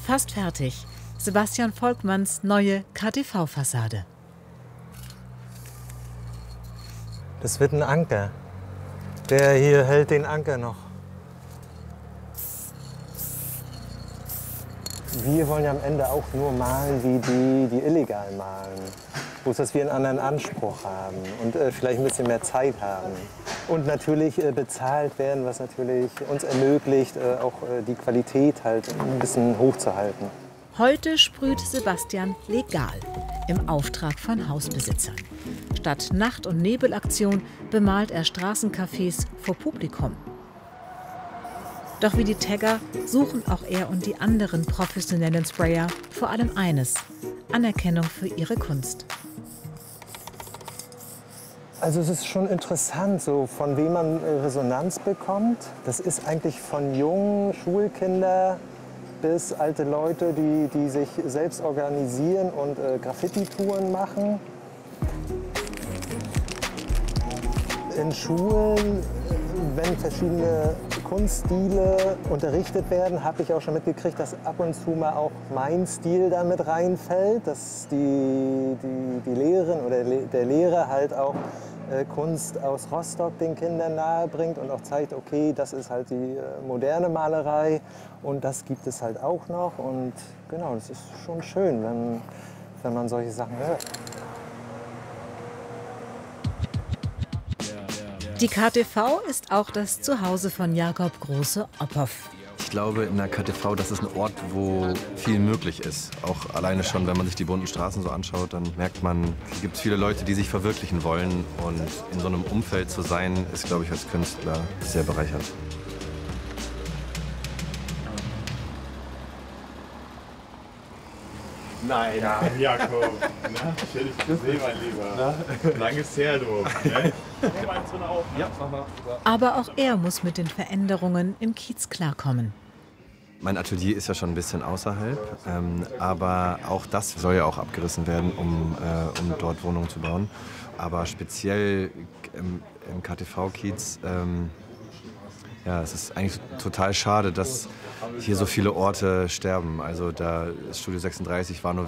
Fast fertig. Sebastian Volkmanns neue KTV-Fassade. Das wird ein Anker. Der hier hält den Anker noch. Wir wollen ja am Ende auch nur malen, wie die illegal malen. Bloß, dass wir einen anderen Anspruch haben und vielleicht ein bisschen mehr Zeit haben. Und natürlich bezahlt werden, was natürlich uns ermöglicht, auch die Qualität halt ein bisschen hochzuhalten. Heute sprüht Sebastian legal im Auftrag von Hausbesitzern. Statt Nacht- und Nebelaktion bemalt er Straßencafés vor Publikum. Doch wie die Tagger suchen auch er und die anderen professionellen Sprayer vor allem eines: Anerkennung für ihre Kunst. Also es ist schon interessant, so von wem man Resonanz bekommt. Das ist eigentlich von jungen Schulkindern bis alte Leute, die sich selbst organisieren und Graffiti-Touren machen. In Schulen, wenn verschiedene Kunststile unterrichtet werden, habe ich auch schon mitgekriegt, dass ab und zu mal auch mein Stil da mit reinfällt, dass die Lehrerin oder der Lehrer halt auch Kunst aus Rostock den Kindern nahebringt und auch zeigt, okay, das ist halt die moderne Malerei und das gibt es halt auch noch. Und genau, das ist schon schön, wenn man solche Sachen hört. Die KTV ist auch das Zuhause von Jakob Große-Ophoff. Ich glaube in der KTV, das ist ein Ort, wo viel möglich ist. Auch alleine schon, wenn man sich die bunten Straßen so anschaut, dann merkt man, hier gibt es viele Leute, die sich verwirklichen wollen. Und in so einem Umfeld zu sein, ist, glaube ich, als Künstler sehr bereichernd. Nein, Jakob. Na, schön, dich zu sehen, mein Lieber. Lange ist her, du. Ne? Ja, mach mal. Aber auch er muss mit den Veränderungen im Kiez klarkommen. Mein Atelier ist ja schon ein bisschen außerhalb, aber auch das soll ja auch abgerissen werden, um dort Wohnungen zu bauen. Aber speziell im KTV-Kiez, ja, es ist eigentlich total schade, dass hier so viele Orte sterben. Also da Studio 36 war nur